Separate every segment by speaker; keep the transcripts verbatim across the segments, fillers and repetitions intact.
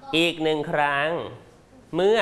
Speaker 1: อีกหนึ่งครั้งเมื่อ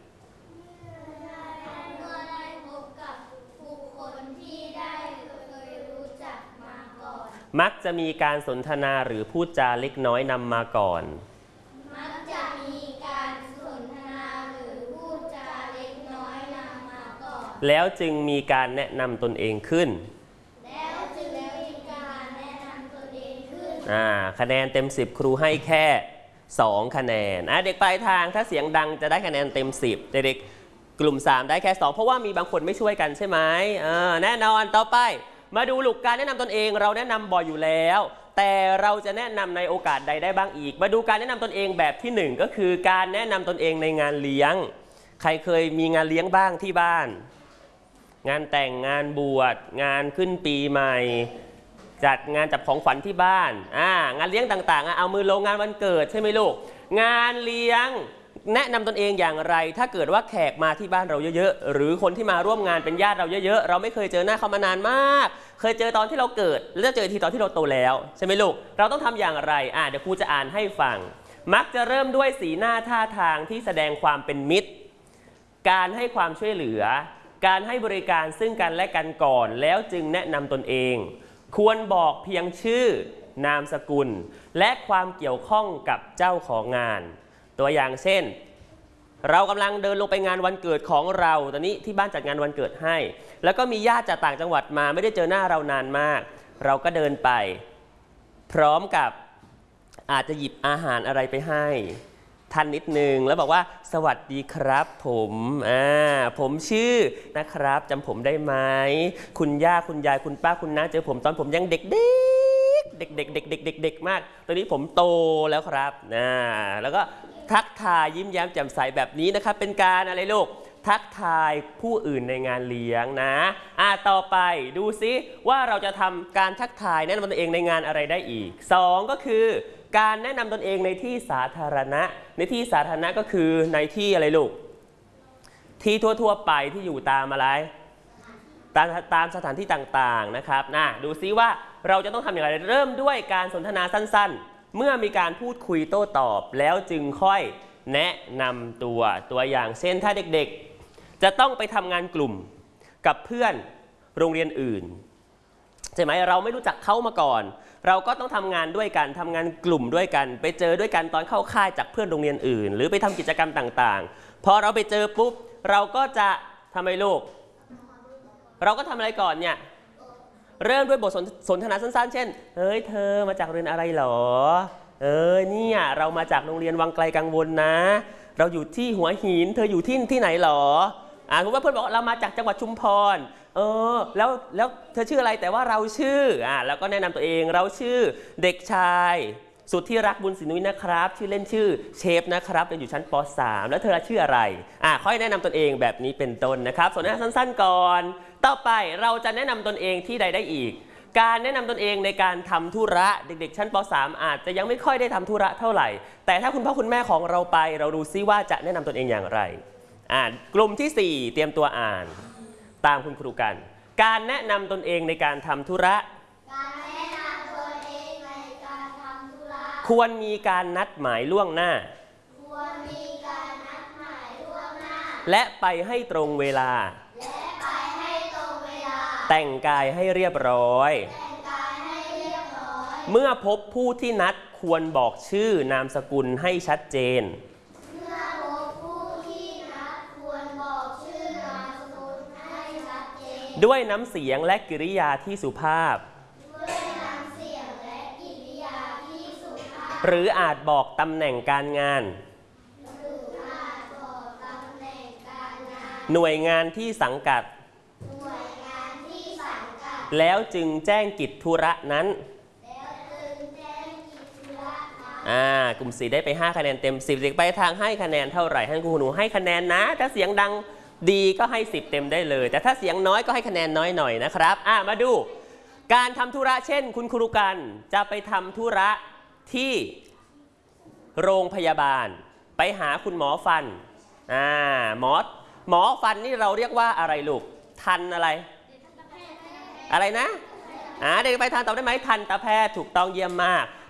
Speaker 1: มักจะมีการสนทนาหรือพูดจาเล็กน้อยนำมาก่อนมักจะมีการสนทนาหรือพูดจาเล็กน้อยนำมาก่อนแล้วจึงมีการแนะนำตนเองขึ้นแล้วจึงมีการแนะนำตนเองขึ้นอ่าคะแนนเต็มสิบครูให้แค่สองคะแนนอ่ะเด็กปลายทางถ้าเสียงดังจะได้คะแนนเต็มสิบเด็กกลุ่มสามได้แค่สองเพราะว่ามีบางคนไม่ช่วยกันใช่ไหมเออแน่นอนต่อไปมาดูหลักการแนะนำตนเองเราแนะนำบ่อยอยู่แล้วแต่เราจะแนะนำในโอกาสใดได้บ้างอีกมาดูการแนะนำตนเองแบบที่หนึ่งก็คือการแนะนำตนเองในงานเลี้ยงใครเคยมีงานเลี้ยงบ้างที่บ้านงานแต่งงานบวชงานขึ้นปีใหม่จัดงานจับของขวัญที่บ้านอ่างานเลี้ยงต่างๆเอามือลงงานวันเกิดใช่ไหมลูกงานเลี้ยงแนะนำตนเองอย่างไรถ้าเกิดว่าแขกมาที่บ้านเราเยอะๆหรือคนที่มาร่วมงานเป็นญาติเราเยอะๆเราไม่เคยเจอหน้าเขามานานมากเคยเจอตอนที่เราเกิดแล้วจะเจอทีตอนที่เราโตแล้วใช่ไหมลูกเราต้องทำอย่างไรอ่ะเดี๋ยวครูจะอ่านให้ฟังมักจะเริ่มด้วยสีหน้าท่าทางที่แสดงความเป็นมิตรการให้ความช่วยเหลือการให้บริการซึ่งกันและกันก่อนแล้วจึงแนะนำตนเองควรบอกเพียงชื่อนามสกุลและความเกี่ยวข้องกับเจ้าของงานตัวอย่างเช่นเรากำลังเดินลงไปงานวันเกิดของเราตอนนี้ที่บ้านจัดงานวันเกิดให้แล้วก็มีญาติจากต่างจังหวัดมาไม่ได้เจอหน้าเรานานมากเราก็เดินไปพร้อมกับอาจจะหยิบอาหารอะไรไปให้ท่านนิดนึงแล้วบอกว่าสวัสดีครับผมอ่าผมชื่อนะครับจำผมได้ไหมคุณย่าคุณยายคุณป้าคุณน้าเจอผมตอนผมยังเด็กเด็กเด็กเด็กเด็กเด็กเด็กเด็กมากตอนนี้ผมโตแล้วครับอ่าแล้วก็ทักทายยิ้มแย้มแจ่มใสแบบนี้นะครับเป็นการอะไรลูกทักทายผู้อื่นในงานเลี้ยงนะอ่าต่อไปดูซิว่าเราจะทำการทักทายแนะนำตนเองในงานอะไรได้อีกสองก็คือการแนะนำตนเองในที่สาธารณะในที่สาธารณะก็คือในที่อะไรลูกที่ทั่วๆไปที่อยู่ตามอะไรตามตามสถานที่ต่างๆนะครับนะดูซิว่าเราจะต้องทำอย่างไรเริ่มด้วยการสนทนาสั้นๆเมื่อมีการพูดคุยโต้ตอบแล้วจึงค่อยแนะนำตัวตัวอย่างเช่นถ้าเด็กๆจะต้องไปทำงานกลุ่มกับเพื่อนโรงเรียนอื่นใช่ไหมเราไม่รู้จักเขามาก่อนเราก็ต้องทำงานด้วยกันทำงานกลุ่มด้วยกันไปเจอด้วยกันตอนเข้าค่ายจากเพื่อนโรงเรียนอื่นหรือไปทำกิจกรรมต่างๆพอเราไปเจอปุ๊บเราก็จะทำไมลูกเราก็ทำอะไรก่อนเนี่ยเริ่มด้วยบทสนทนาสั้นๆเช่นเฮ้ยเธอมาจากโรงเรียนอะไรหรอเออเนี่ยเรามาจากโรงเรียนวังไกลกังวลนะเราอยู่ที่หัวหินเธออยู่ที่ที่ไหนหรออ่าคุณว่าเพื่อนบอกเรามาจากจังหวัดชุมพรเออแล้วแล้วเธอชื่ออะไรแต่ว่าเราชื่ออ่าแล้วก็แนะนำตัวเองเราชื่อเด็กชายสุดที่รักบุญศรีนุ้ยนะครับชื่อเล่นชื่อเชฟนะครับเป็นอยู่ชั้นป สามแล้วเธอชื่ออะไรอ่าค่อยแนะนำตนเองแบบนี้เป็นต้นนะครับสนทนาสั้นๆก่อนต่อไปเราจะแนะนำตนเองที่ใดได้อีกการแนะนำตนเองในการทำธุระเด็กๆชั้นป สามอาจจะยังไม่ค่อยได้ทำธุระเท่าไหร่แต่ถ้าคุณพ่อคุณแม่ของเราไปเราดูซิว่าจะแนะนำตนเองอย่างไรอ่านกลุ่มที่สี่เตรียมตัวอ่านตามคุณครูกันการแนะนำตนเองในการทำธุระการแนะนำตนเองในการทำธุระควรมีการนัดหมายล่วงหน้าควรมีการนัดหมายล่วงหน้าและไปให้ตรงเวลาและไปให้ตรงเวลาแต่งกายให้เรียบร้อยแต่งกายให้เรียบร้อยเมื่อพบผู้ที่นัดควรบอกชื่อนามสกุลให้ชัดเจนด้วยน้ำเสียงและกิริยาที่สุภาพหรืออาจบอกตำแหน่งการงานหน่วยงานที่สังกัดแล้วจึงแจ้งกิจธุระนั้นอ่ากลุ่มสี่ได้ไปห้าคะแนนเต็มสิบเด็กไปทางให้คะแนนเท่าไหร่ท่านครูหนูให้คะแนนนะถ้าเสียงดังดีก็ให้สิบเต็มได้เลยแต่ถ้าเสียงน้อยก็ให้คะแนนน้อยหน่อยนะครับอ่ะมาดูการทำธุระเช่นคุณครูกันจะไปทำธุระที่โรงพยาบาลไปหาคุณหมอฟันอ่าหมอหมอฟันนี่เราเรียกว่าอะไรลูกทันอะไรอะไรนะอ่าเด็กไปทานตอบได้ไหมทันตแพทย์ถูกต้องเยี่ยมมาก